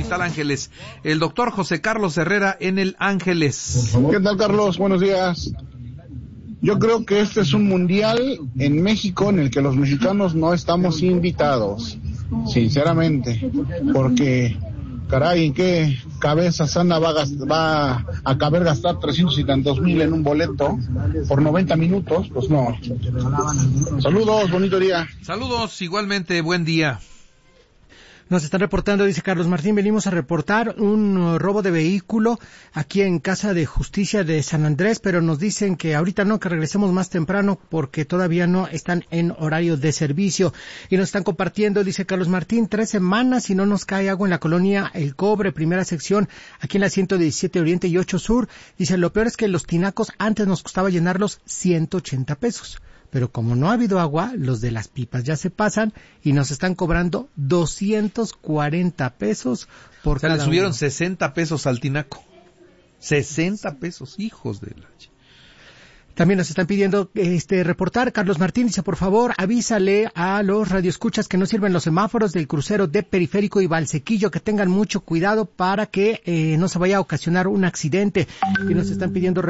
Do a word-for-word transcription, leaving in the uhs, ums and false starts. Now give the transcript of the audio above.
Hospital Ángeles. El doctor José Carlos Herrera en el Ángeles. ¿Qué tal, Carlos? Buenos días. Yo creo que este es un mundial en México en el que los mexicanos no estamos invitados, sinceramente, porque, caray, ¿en qué cabeza sana va a, gast- va a caber gastar trescientos y tantos mil en un boleto por noventa minutos? Pues no. Saludos, bonito día. Saludos, igualmente, buen día. Nos están reportando, dice Carlos Martín, venimos a reportar un uh, robo de vehículo aquí en Casa de Justicia de San Andrés, pero nos dicen que ahorita no, que regresemos más temprano porque todavía no están en horario de servicio. Y nos están compartiendo, dice Carlos Martín, tres semanas y no nos cae agua en la colonia El Cobre, primera sección, aquí en la ciento diecisiete Oriente y ocho Sur. Dice, lo peor es que los tinacos antes nos costaba llenarlos ciento ochenta pesos. Pero como no ha habido agua, los de las pipas ya se pasan y nos están cobrando doscientos cuarenta pesos por O sea, cada le subieron uno. sesenta pesos al tinaco. sesenta pesos, hijos de la... También nos están pidiendo este reportar. Carlos Martín dice, por favor, avísale a los radioescuchas que no sirven los semáforos del crucero de Periférico y Valsequillo, que tengan mucho cuidado para que eh, no se vaya a ocasionar un accidente. Y nos están pidiendo